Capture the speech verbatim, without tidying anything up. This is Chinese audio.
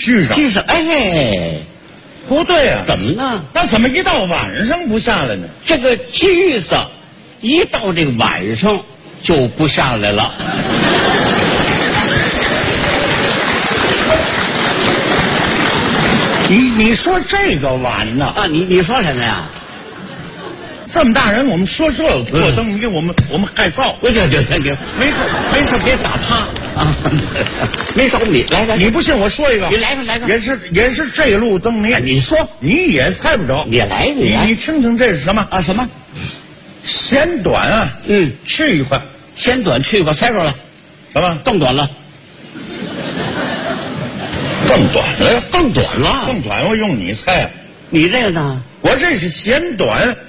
居上。 居上，哎， 不对啊， 怎么呢？ 那怎么一到晚上不下来呢？ 这个居上一到这个晚上就不下来了。 你你说这个晚呢？ 啊，你你说什么呀？ 这么大人，我们说这个破灯谜，我们我们害臊。 我这这这没事没事，别打趴啊，没找你来来， 你不信我说一个， 你来个来个， 也是也是这路灯谜， 你说你也猜不着， 你来你来， 你听听这是什么啊？什么？ 嫌短啊， 嗯， 去一块， 嫌短去一块，猜着了， 什么？ 更短了， 更短了， 更短了， 更短，我用你猜， 你这个呢？ 我这是嫌短。